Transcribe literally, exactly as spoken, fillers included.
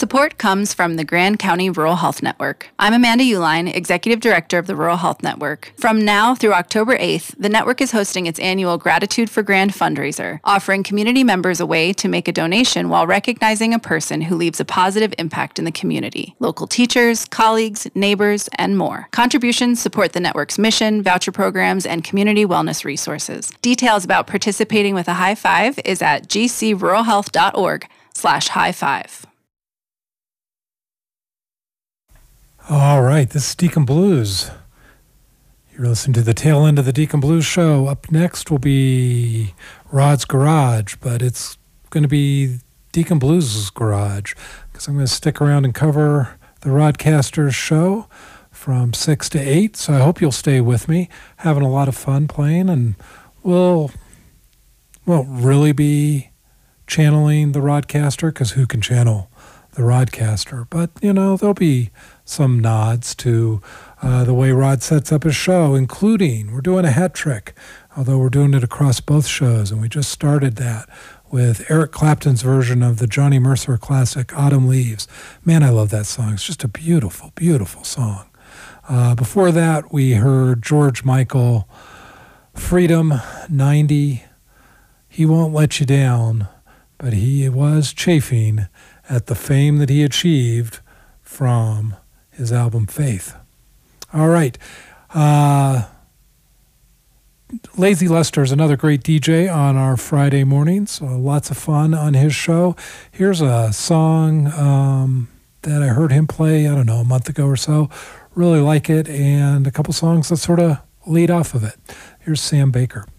Support comes from the Grand County Rural Health Network. I'm Amanda Uline, Executive Director of the Rural Health Network. From now through October eighth, the network is hosting its annual Gratitude for Grand fundraiser, offering community members a way to make a donation while recognizing a person who leaves a positive impact in the community. Local teachers, colleagues, neighbors, and more. Contributions support the network's mission, voucher programs, and community wellness resources. Details about participating with a high five is at g c rural health dot org slash high five. All right, this is Deacon Blues. You're listening to the tail end of the Deacon Blues show. Up next will be Rod's Garage, but it's going to be Deacon Blues' Garage because I'm going to stick around and cover the Rodcasters show from six to eight, so I hope you'll stay with me. Having a lot of fun playing, and we'll, won't really be channeling the Rodcaster because who can channel the Rodcaster? But, you know, there'll be some nods to uh, the way Rod sets up his show, including we're doing a hat trick, although we're doing it across both shows, and we just started that with Eric Clapton's version of the Johnny Mercer classic Autumn Leaves. Man, I love that song. It's just a beautiful, beautiful song. Uh, before that, we heard George Michael, Freedom ninety. He won't let you down, but he was chafing at the fame that he achieved from his album Faith. All right. Uh, Lazy Lester is another great D J on our Friday mornings. So lots of fun on his show. Here's a song um, that I heard him play, I don't know, a month ago or so. Really like it, and a couple songs that sort of lead off of it. Here's Sam Baker.